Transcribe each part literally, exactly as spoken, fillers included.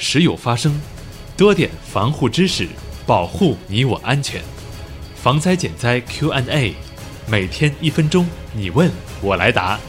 时有发生，多点防护知识，保护你我安全。防灾减灾 Q and A， 每天一分钟，你问我来答。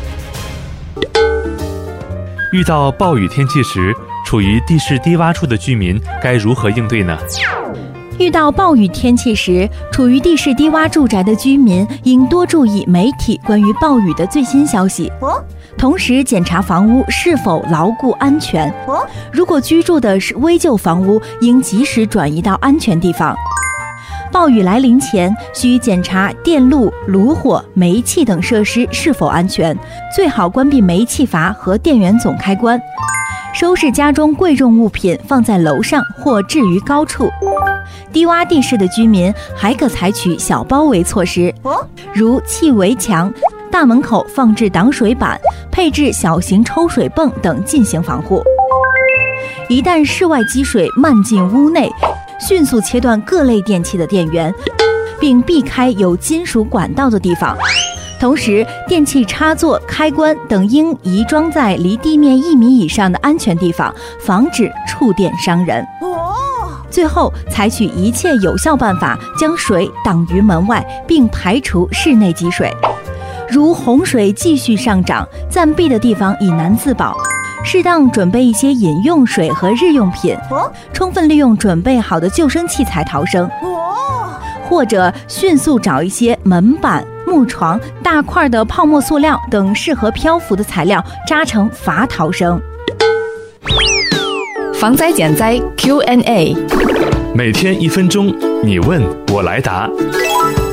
遇到暴雨天气时，处于地势低洼处的居民该如何应对呢？ 遇到暴雨天气时，处于地势低洼住宅的居民应多注意媒体关于暴雨的最新消息，同时检查房屋是否牢固安全。如果居住的是危旧房屋，应及时转移到安全地方。暴雨来临前，需检查电路、炉火、煤气等设施是否安全，最好关闭煤气阀和电源总开关。收拾家中贵重物品放在楼上或置于高处。低洼地势的居民还可采取小包围措施，如砌围墙、大门口放置挡水板、配置小型抽水泵等进行防护。一旦室外积水漫进屋内，迅速切断各类电器的电源，并避开有金属管道的地方。同时，电器插座、开关等应移装在离地面一米以上的安全地方，防止触电伤人。最后，采取一切有效办法，将水挡于门外，并排除室内积水。如洪水继续上涨，暂避的地方以难自保。适当准备一些饮用水和日用品，充分利用准备好的救生器材逃生，或者迅速找一些门板、木床、大块的泡沫塑料等适合漂浮的材料扎成筏逃生。 防灾减灾 Q and A， 每天一分钟，你问我来答。